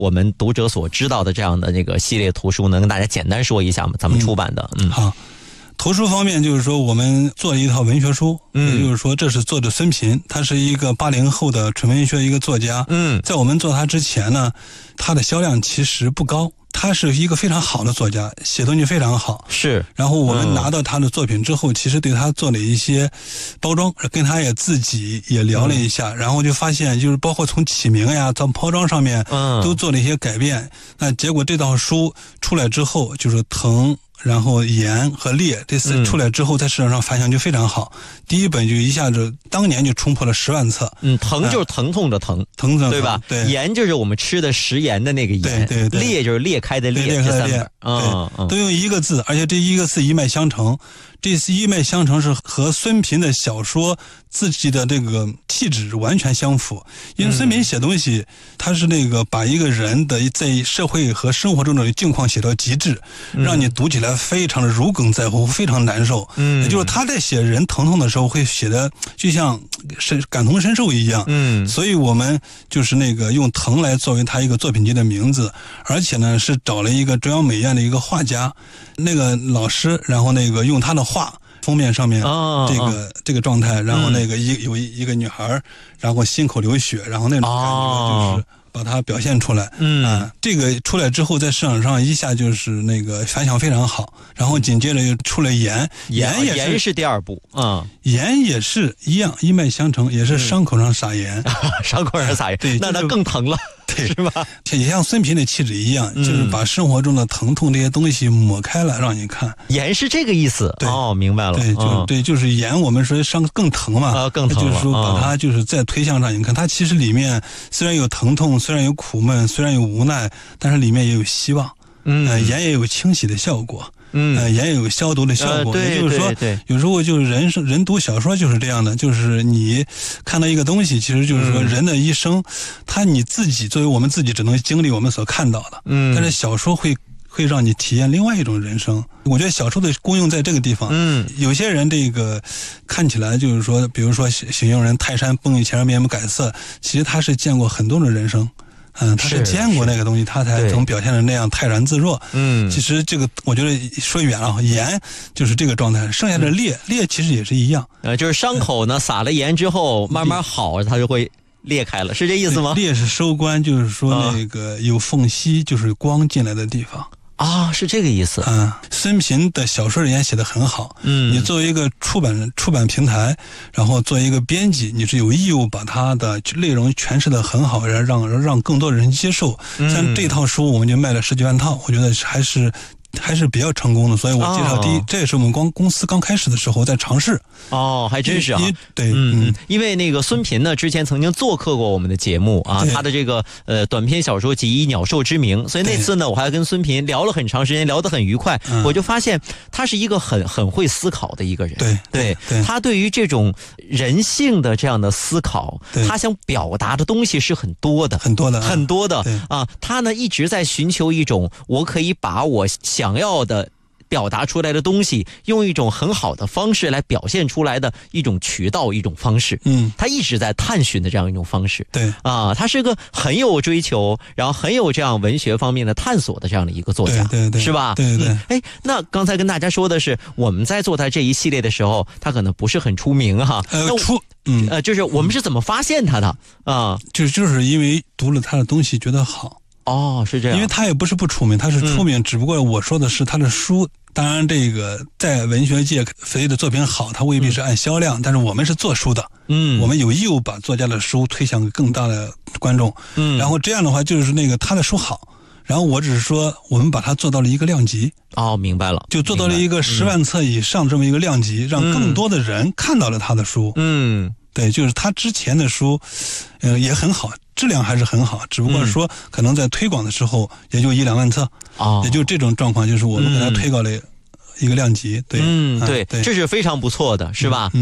我们读者所知道的这样的那个系列图书，能跟大家简单说一下吗？咱们出版的。 好。图书方面就是说我们做了一套文学书，也就是说这是作者孙平，他是一个80后的纯文学一个作家。在我们做他之前呢，他的销量其实不高，他是一个非常好的作家，写东西非常好。 是。 然后我们拿到他的作品之后，其实对他做了一些包装，跟他也自己也聊了一下，然后就发现就是包括从起名呀到包装上面都做了一些改变。那结果这套书出来之后，就是藤，然后盐和烈这4出来之后，在市场上反响就非常好。第一本就一下子当年就冲破了10万册。 疼就是疼痛的疼，对吧？ 对。 盐就是我们吃的食盐的那个盐， 对。 裂就是裂开的裂，这3本都用一个字，而且这一个字一脉相承。这一脉相承是和孙平的小说自己的这个气质完全相符。因为孙平写东西，他是那个把一个人的在社会和生活中的境况写到极致，让你读起来非常的如鲠在喉，非常难受。也就是他在写人疼痛的时候，会写的就像感同身受一样。所以我们就是那个用疼来作为他一个作品集的名字，而且呢是找了一个中央美院的一个画家，那个老师，然后那个用他的画封面上面这个状态，然后那个有一个女孩，然后心口流血，然后那种感觉就是把它表现出来。这个出来之后在市场上一下就是那个反响非常好，然后紧接着又出了盐盐是第2部。 盐也是一样，一脉相承，也是伤口上撒盐。 伤口上撒盐，对，那更疼了。对，是吧？ 也像孙平的气质一样，就是把生活中的疼痛这些东西抹开了，让你看。 盐是这个意思。明白了。 对，就是盐，我们说伤更疼嘛， 更疼了。 就是说把它就是再推向上，你看它其实里面虽然有疼痛，虽然有苦闷，虽然有无奈，但是里面也有希望。盐也有清洗的效果。盐也有消毒的效果。也就是说，有时候就是人读小说就是这样的，就是你看到一个东西，其实就是说人的一生，你自己作为我们自己只能经历我们所看到的，但是小说会让你体验另外一种人生。我觉得小说的功用在这个地方。有些人这个看起来就是说，比如说形容人泰山崩于前而面不改色，其实他是见过很多种人生。他是见过那个东西，他才能表现的那样泰然自若。其实这个我觉得说远了，盐就是这个状态，剩下的裂其实也是一样。 就是伤口呢撒了盐之后，慢慢好，它就会裂开了，是这意思吗？ 裂是收官，就是说那个有缝隙，就是光进来的地方。 是这个意思。 孙平的小说也写得很好。你作为一个出版平台，然后作为一个编辑，你是有义务把它的内容诠释得很好，让更多人接受。像这套书我们就卖了10几万套，我觉得还是比较成功的，所以我介绍这也是我们公司刚开始的时候在尝试。 还真是啊。 对， 因为那个孙平呢，之前曾经做客过我们的节目啊，他的这个短篇小说集以鸟兽之名，所以那次呢，我还跟孙平聊了很长时间，聊得很愉快。我就发现他是一个很会思考的一个人。对，他对于这种人性的这样的思考，他想表达的东西是很多的啊。他呢一直在寻求一种我可以把我想要的表达出来的东西，用一种很好的方式来表现出来的一种渠道，一种方式。他一直在探寻的这样一种方式。他是个很有追求，然后很有这样文学方面的探索的这样的一个作家。是吧？ 对。 那刚才跟大家说的是，我们在做他这一系列的时候，他可能不是很出名哈。就是我们是怎么发现他的啊？ 就是因为读了他的东西觉得好。 是这样。 因为他也不是不出名，他是出名，只不过我说的是他的书。当然这个在文学界谁的作品好，他未必是按销量，但是我们是做书的。我们有义务把作家的书推向更大的观众。然后这样的话就是那个他的书好，然后我只是说我们把它做到了一个量级。 明白了。 就做到了一个10万册以上这么一个量级，让更多的人看到了他的书。对，就是他之前的书也很好，质量还是很好，只不过说可能在推广的时候也就1、2万册。也就这种状况，就是我们给他推高了一个量级。 对，这是非常不错的，是吧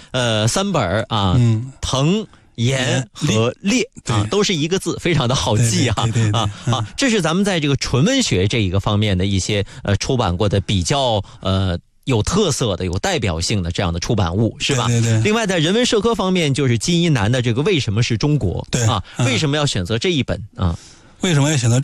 ？3本藤盐和烈都是一个字，非常的好记这是咱们在这个纯文学这一个方面的一些出版过的比较有特色的、有代表性的这样的出版物，是吧？另外，在人文社科方面，就是金一南的这个《为什么是中国》。为什么要选择这一本啊？ 为什么要选择